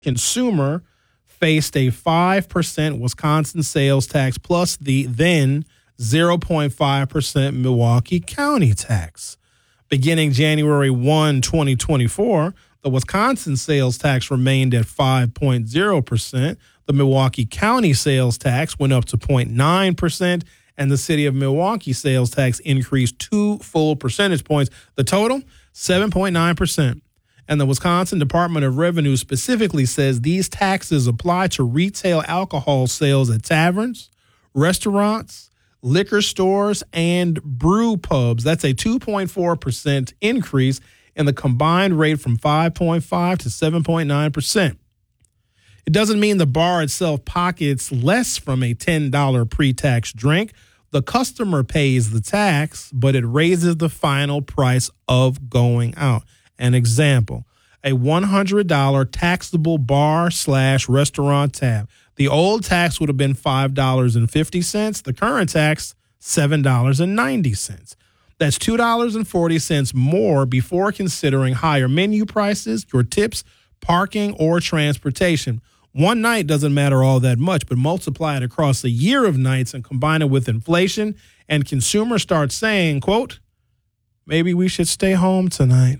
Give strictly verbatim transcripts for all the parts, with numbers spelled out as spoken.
consumer faced a five percent Wisconsin sales tax plus the then zero point five percent Milwaukee County tax. Beginning January first, twenty twenty-four, the Wisconsin sales tax remained at five point zero percent. The Milwaukee County sales tax went up to zero point nine percent, and the city of Milwaukee sales tax increased two full percentage points. The total, seven point nine percent. And the Wisconsin Department of Revenue specifically says these taxes apply to retail alcohol sales at taverns, restaurants, liquor stores, and brew pubs. That's a two point four percent increase in the combined rate from five point five to seven point nine percent. It doesn't mean the bar itself pockets less from a ten dollars pre-tax drink. The customer pays the tax, but it raises the final price of going out. An example, a one hundred dollars taxable bar slash restaurant tab. The old tax would have been five dollars and fifty cents. The current tax, seven dollars and ninety cents. That's two dollars and forty cents more before considering higher menu prices, your tips, parking, or transportation. One night doesn't matter all that much, but multiply it across a year of nights and combine it with inflation, and consumers start saying, quote, maybe we should stay home tonight.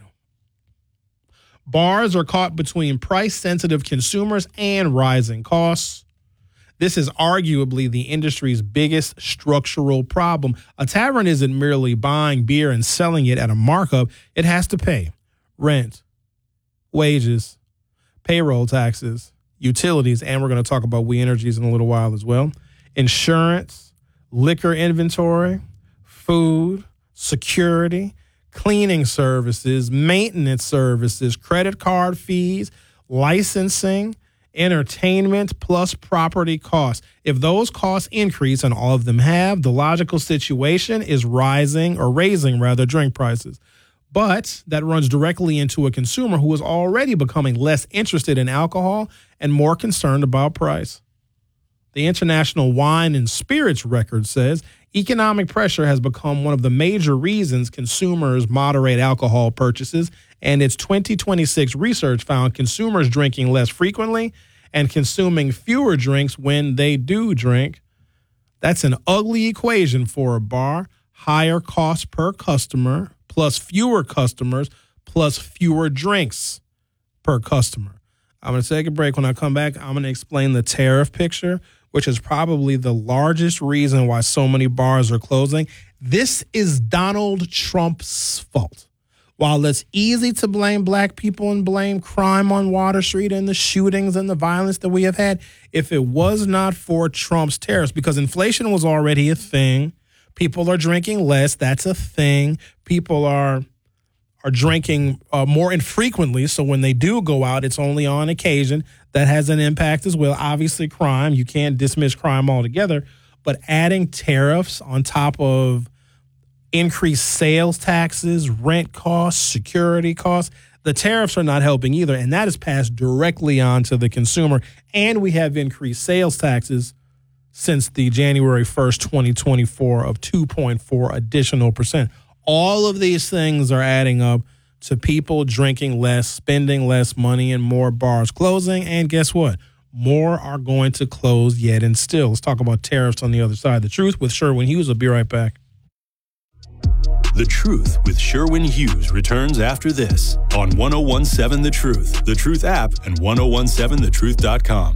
Bars are caught between price-sensitive consumers and rising costs. This is arguably the industry's biggest structural problem. A tavern isn't merely buying beer and selling it at a markup. It has to pay rent, wages, payroll taxes, utilities, and we're going to talk about We Energies in a little while as well, insurance, liquor inventory, food, security, cleaning services, maintenance services, credit card fees, licensing, entertainment, plus property costs. If those costs increase, and all of them have, the logical situation is rising or raising, rather, drink prices. But that runs directly into a consumer who is already becoming less interested in alcohol and more concerned about price. The International Wine and Spirits Record says economic pressure has become one of the major reasons consumers moderate alcohol purchases, and its twenty twenty-six research found consumers drinking less frequently and consuming fewer drinks when they do drink. That's an ugly equation for a bar. Higher cost per customer plus fewer customers plus fewer drinks per customer. I'm going to take a break. When I come back, I'm going to explain the tariff picture, which is probably the largest reason why so many bars are closing. This is Donald Trump's fault. While it's easy to blame black people and blame crime on Water Street and the shootings and the violence that we have had, if it was not for Trump's tariffs, because inflation was already a thing, people are drinking less, that's a thing. People are are drinking uh, more infrequently, so when they do go out, it's only on occasion. That has an impact as well. Obviously, crime, you can't dismiss crime altogether, but adding tariffs on top of increased sales taxes, rent costs, security costs, the tariffs are not helping either, and that is passed directly on to the consumer. And we have increased sales taxes since the January first, twenty twenty-four of two point four additional percent. All of these things are adding up to people drinking less, spending less money, and more bars closing. And guess what? More are going to close yet and still. Let's talk about tariffs on the other side. The Truth with Sherwin Hughes. Will be right back. The Truth with Sherwin Hughes returns after this on ten seventeen The Truth, The Truth app, and ten seventeen the truth dot com.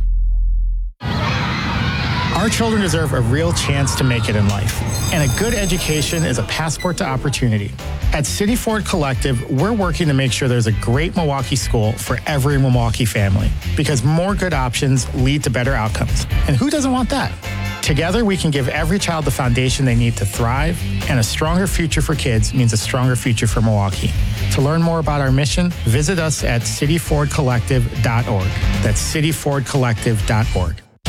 Our children deserve a real chance to make it in life, and a good education is a passport to opportunity. At City Ford Collective, we're working to make sure there's a great Milwaukee school for every Milwaukee family, because more good options lead to better outcomes. And who doesn't want that? Together, we can give every child the foundation they need to thrive, and a stronger future for kids means a stronger future for Milwaukee. To learn more about our mission, visit us at city ford collective dot org. That's city ford collective dot org.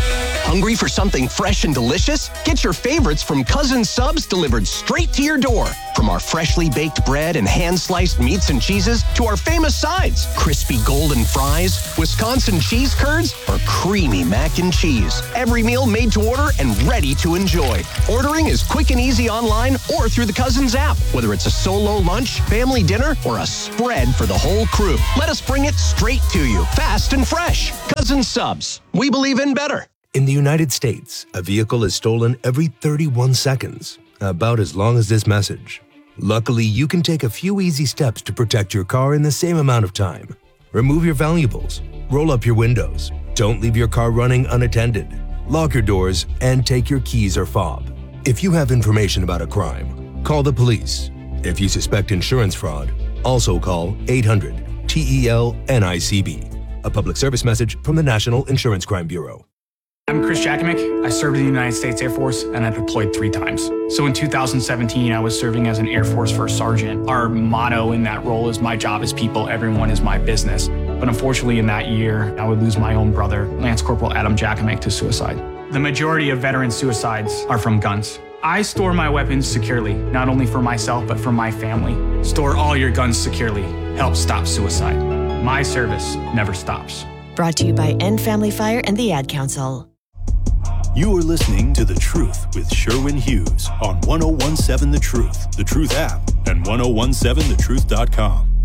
Hungry for something fresh and delicious? Get your favorites from Cousin Subs delivered straight to your door. From our freshly baked bread and hand-sliced meats and cheeses to our famous sides, crispy golden fries, Wisconsin cheese curds, or creamy mac and cheese. Every meal made to order and ready to enjoy. Ordering is quick and easy online or through the Cousins app, whether it's a solo lunch, family dinner, or a spread for the whole crew. Let us bring it straight to you, fast and fresh. Cousins Subs. We believe in better. In the United States, a vehicle is stolen every thirty-one seconds, about as long as this message. Luckily, you can take a few easy steps to protect your car in the same amount of time. Remove your valuables, roll up your windows, don't leave your car running unattended, lock your doors, and take your keys or fob. If you have information about a crime, call the police. If you suspect insurance fraud, also call eight hundred T E L N I C B. A public service message from the National Insurance Crime Bureau. I'm Chris Jakomick. I served in the United States Air Force and I deployed three times. So in two thousand seventeen, I was serving as an Air Force First Sergeant. Our motto in that role is my job is people, everyone is my business. But unfortunately in that year, I would lose my own brother, Lance Corporal Adam Jakomick, to suicide. The majority of veteran suicides are from guns. I store my weapons securely, not only for myself, but for my family. Store all your guns securely. Help stop suicide. My service never stops. Brought to you by End Family Fire and the Ad Council. You are listening to The Truth with Sherwin Hughes on ten seventeen The Truth, The Truth app, and ten seventeen the truth dot com.